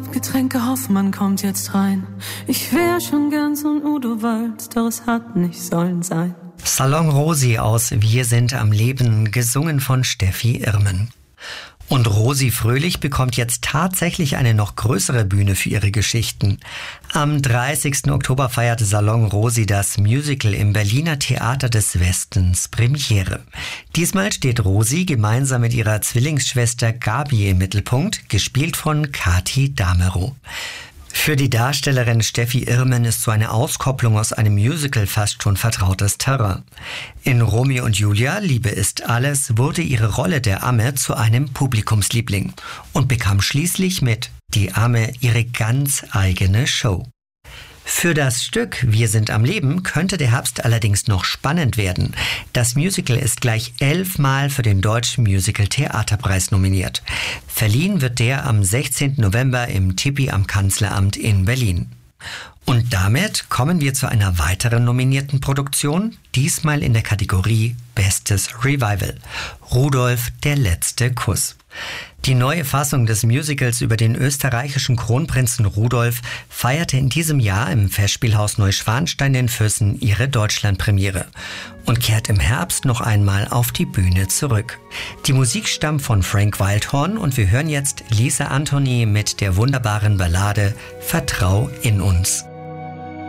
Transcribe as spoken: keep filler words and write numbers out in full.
hab Getränk gehofft, man kommt jetzt rein. Ich wär schon gern so ein Udo Walz, doch es hat nicht sollen sein. Salon Rosi aus Wir sind am Leben, gesungen von Steffi Irmen. Und Rosi Fröhlich bekommt jetzt tatsächlich eine noch größere Bühne für ihre Geschichten. Am dreißigsten Oktober feierte Salon Rosi das Musical im Berliner Theater des Westens Premiere. Diesmal steht Rosi gemeinsam mit ihrer Zwillingsschwester Gabi im Mittelpunkt, gespielt von Kati Damerow. Für die Darstellerin Steffi Irmen ist so eine Auskopplung aus einem Musical fast schon vertrautes Terrain. In Romeo und Julia, Liebe ist alles, wurde ihre Rolle der Amme zu einem Publikumsliebling und bekam schließlich mit Die Amme ihre ganz eigene Show. Für das Stück Wir sind am Leben könnte der Herbst allerdings noch spannend werden. Das Musical ist gleich elfmal für den Deutschen Musical-Theaterpreis nominiert. Verliehen wird der am sechzehnten November im Tipi am Kanzleramt in Berlin. Und damit kommen wir zu einer weiteren nominierten Produktion, diesmal in der Kategorie Bestes Revival. Rudolf, der letzte Kuss. Die neue Fassung des Musicals über den österreichischen Kronprinzen Rudolf feierte in diesem Jahr im Festspielhaus Neuschwanstein in Füssen ihre Deutschlandpremiere und kehrt im Herbst noch einmal auf die Bühne zurück. Die Musik stammt von Frank Wildhorn und wir hören jetzt Lisa Anthony mit der wunderbaren Ballade Vertrau in uns.